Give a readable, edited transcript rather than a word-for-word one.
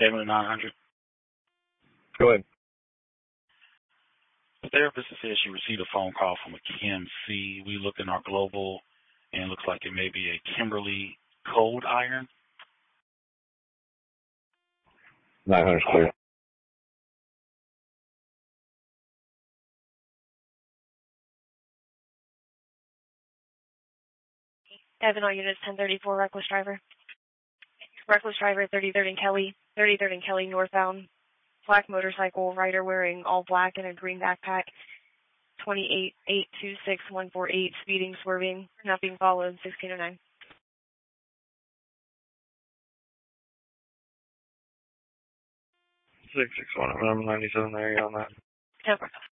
7900. Go ahead. The therapist says she received a phone call from a Kim C. We look in our global, and it looks like it may be a Kimberly cold iron. 900 clear. Evan, all units 1034, reckless driver. Reckless driver, 33rd and Kelly. 33rd and Kelly, northbound. Black motorcycle, rider wearing all black and a green backpack. 28826148, speeding, swerving, not being followed, 1609. 661, I'm 97 there, you on that? 10.